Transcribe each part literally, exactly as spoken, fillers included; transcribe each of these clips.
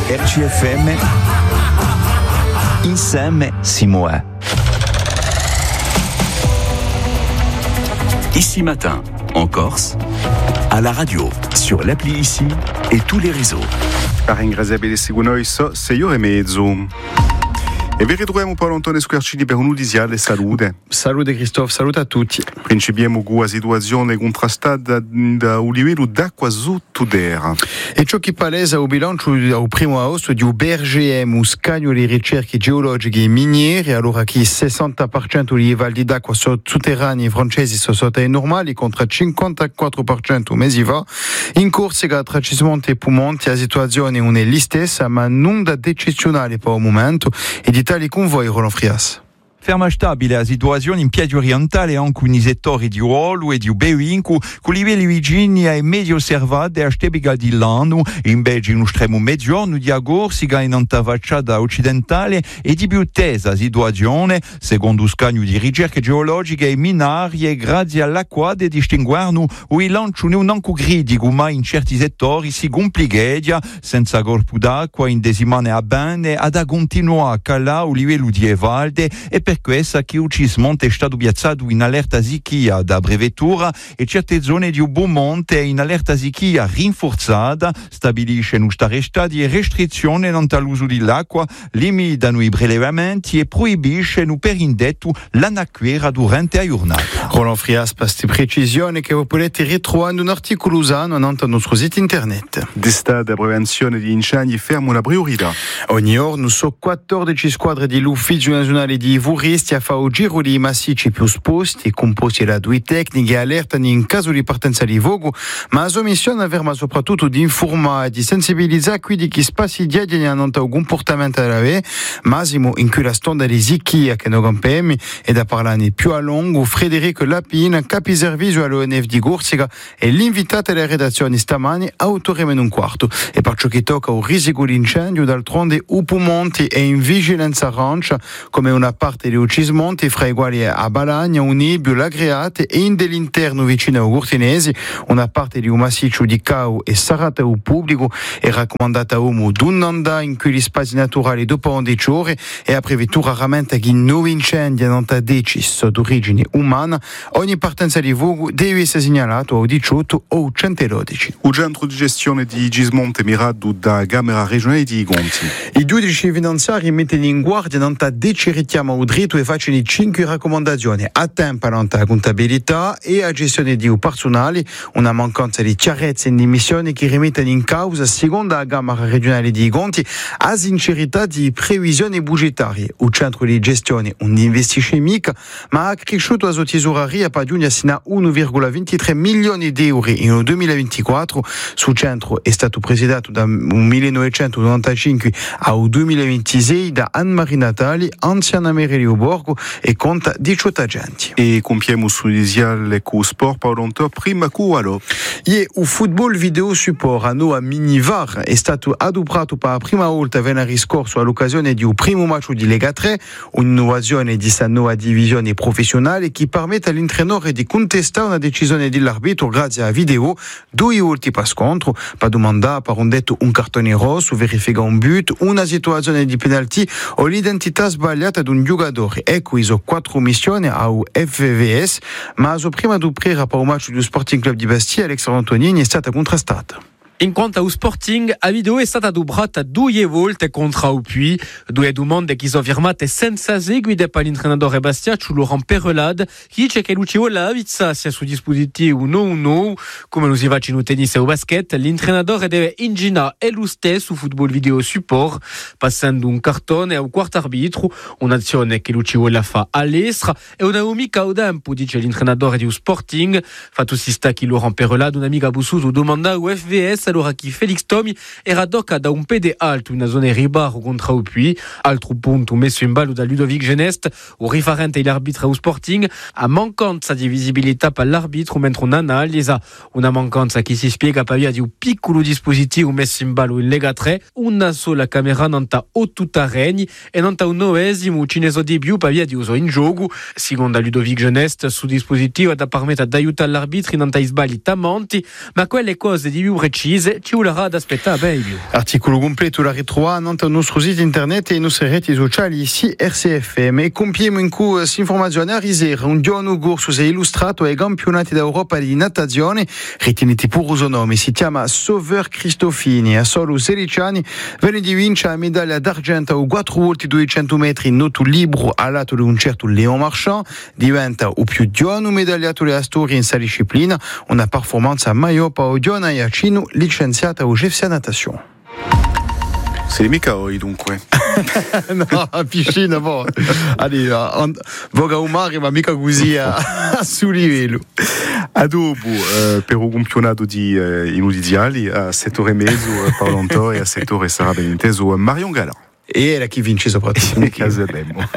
R C F M, insieme si muove. Ici Matin, en Corse, à la radio, sur l'appli Ici et tous les réseaux. A ringraziabile seguono sei ore e mezzo. E vi ritroviamo Paolo Antonio Squarcini per un udisiale salute. Salute Christophe, salute a tutti. Principiamo con la situazione contrastata da un livello d'acqua sottoterra. E ciò che palesa il bilancio al primo agosto di U B R G M, un scagno le ricerche geologiche e miniere, allora che il sessanta per cento dei livelli d'acqua sotterranei francesi sono stati normali contro il cinquantaquattro per cento mesi fa. In corsa tra Cismonte e Pumonte la situazione non è la stessa, ma non da eccezionale per il momento. E di tali con voi, Roland Frias. Ferma stabile la situazione in piedi orientale anche in settori di Olu e di Ubewin con livelli vicini ai medio osservati a stebiga di Lano, invece in un estremo mezzogiorno di Agorsiga in antavacciata occidentale e di più tesa la situazione, secondo un scagno di ricerche geologiche e minarie, grazie all'acqua di distinguerno o il lancio non anche critico, ma in certi settori si complica, senza corpo d'acqua in desimane a bene, ad a continuare a calare il livello di Evalde e per questa che il Cismonte è stato piazzato in allerta siccità da brevettura e certe zone di Beaumonte in allerta siccità rinforzata, stabilisce in stare stati e restrizioni all'uso dell'acqua, limitano i prelevamenti e proibisce un per indetto l'anacquera durante la giornata. Roland Frias, per queste precisioni che voi potete ritrovare in un articolo usato sul nostro sito internet. D'estate a prevenzione di incendi fermo la priorità. Ogni giorno sono quattordici squadre dell'Ufficio Nazionale di Vuristi a fare il giro dei massicci più esposti, composti da due tecniche e allertano in caso di partenza di fuoco, ma la sua missione è ferma soprattutto di informare e di sensibilizzare quindi chi spazi dietro hanno un comportamento da avere, massimo in cui la stonda di Zicchia che non campemi e da parlare più a lungo Federico Lapin, capi servizio all'O N F di Corsica e l'invitato della redazione stamani a otto meno un quarto. E per ciò che tocca il rischio di incendio, d'altronde Upumonti è in vigilanza arancia come una parte di Cismonte fra i quali a Balagna, Unibio, Lagreate e in dell'interno vicino a Gurtinesi, una parte di un massiccio di Cau e Sarata al pubblico è raccomandata a uomo d'un andà in cui gli spazi naturali dopo undici ore e a previsto raramente che nuovi incendi non deciso d'origine umana, ogni partenza di fuoco deve essere segnalato a diciotto o centododici. Il centro di gestione di Gismonte mirato da Camera regionale di Gonti. I giudici finanziari mettono in guardia non deci richiama o dritto e facciano cinque raccomandazioni a tempo alla contabilità e a gestione di personali, una mancanza di chiarezza in dimissioni che rimettono in causa, secondo la Camera regionale di Gonti, a sincerità di previsioni budgetarie. Il centro di gestione non investisce mica, ma ha cresciuto la sua tesoreria per giungere sino a uno virgola ventitré milioni di euro in duemilaventiquattro. Sul centro è stato presidato da millenovecentonovantacinque al duemilaventisei da Anne-Marie Natali, anziana maire di Borgo, e conta diciotto agenti. E compiamo su iniziale con sport Paolo Antonio prima cualo. E il football video support a noi a Minivar è stato adoprato per la prima volta venerdì scorso all'occasione di un primo match di Lega tre, un'innovazione di questa nuova divisione professionale che permette all'allenatore di contestare una decisione dell'arbitro grazie a video due volti per scontro, per domandare per un detto un cartone rosso, verificare un but, una situazione di penalty o l'identità sbagliata di un giocatore. Ecco, iso quattro missioni al F V S, ma so prima di aprire per il match del Sporting Club di Bastia, Alexandre Antonini è stata contrastata. In quanto ao Sporting, a video è stata dobrata due volte contro il Puy, due domande che sono firmate senza seguire per l'allenatore bastiaccio Laurent Perelade, che dice che Lucio Lavizza sia su dispositivo no no, come lo si fa in tennis e o basket, l'allenatore deve inginare e lo stesso su football video support, passando un cartone al quarto arbitro, un'azione che Lucio la fa all'estra e una amica al tempo, dice l'allenatore di Sporting, fatto si sta che Laurent Perelade, un'amica bussuto domanda al F V S allora che Felix Tomi era docca da un piede alto in una zona ribaro contro il Puy. Altro punto messo in ballo da Ludovic Genest, o riferente all'arbitro Sporting, a mancanza di visibilità per l'arbitro mentre un'analisi, una mancanza che si spiega per via di un piccolo dispositivo messo in ballo in Lega tre, una sola camera non ha otto terreni e non ha un novesimo cinese di più per via di uso in gioco. Secondo Ludovic Genest, su dispositivo da permettere di aiutare l'arbitro non ha sbagli tamanti, ma quelle cose di più precise Lise ci volerà d'aspetta ben più. Articolo completo la ritrovare sul nostro sito internet e i nostri reti sociali ici R C F M. E compiamo in cui si informazione a risera un giorno corso si è illustrato ai campionati d'Europa di natazione ritenuti pure uso nome, si chiama Sauveur Cristofini. A solo sedici anni venne di vincere la medaglia d'argento a quattro volte duecento metri in nuoto libero al lato di un certo Léon Marchand, diventa il più giovane medagliato della storia in questa disciplina, una performance maggiore per Odiona Iacino, licenziata a G F C Natation. Sei mica oi dunque. No, a piscina boh. Allora, voga un mare ma mica così a, a su livello. A dopo eh, per un campionato di eh, inudiziali a sette ore e mezzo eh, Paolo e a sette ore sarà ben inteso Marion Galan. E era chi vince soprattutto. Casabemmo.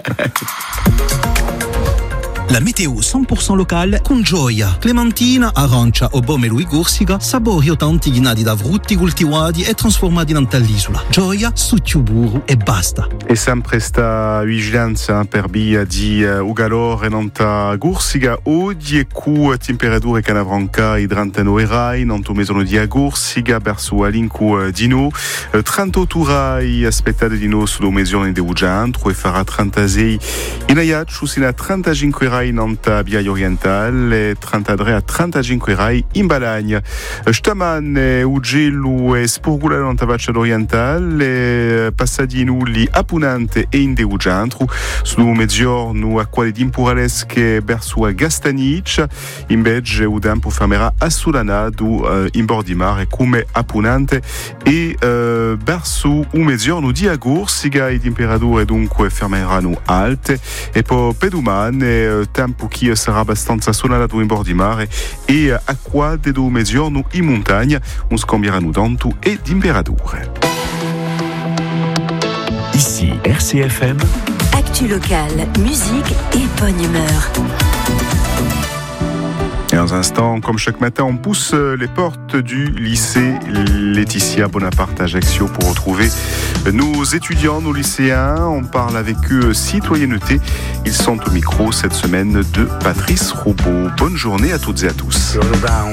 La météo cent pour cent locale con gioia. Clementina, arancia o pomelo Corsica, sapori tanti ghinati da frutti coltivati e trasformati in dall'isola. Gioia, succio burro e basta. E sempre sta vigilanza per via di uh, Ugalore nanta Corsica oggi e cu temperature canavranca idrantanove rai nanto mesono di Corsica verso alincu uh, dino uh, trentotto rai aspettate di no sulle mesioni di Uggiantro e farà trentasei in Aiaccio sino a trentacinque rai nanta Biaia Orientale e trentadre a trentacinque rai in Balagna. Staman Uggello e Spurgula nanta Vaccia d'Orientale passati nulli Apunante e in Uggiantro sullo mezzogiorno a quale di Impuralesche verso a Gastanic invece il tempo fermerà a Sulanado uh, in bordi mare come Apunante e uh, verso un mezzogiorno di Corsica e temperature dunque fermeranno alte e poi per domani tempo che sarà abbastanza solanato in bordi mare e acqua de do mezzogiorno in montagna un scambieranno tanto e temperature. Ici R C F M. Actu locale, musique et bonne humeur. Et dans un instant, comme chaque matin, on pousse les portes du lycée Laetitia Bonaparte à Ajaccio pour retrouver nos étudiants, nos lycéens. On parle avec eux citoyenneté. Ils sont au micro cette semaine de Patrice Roubaud. Bonne journée à toutes et à tous.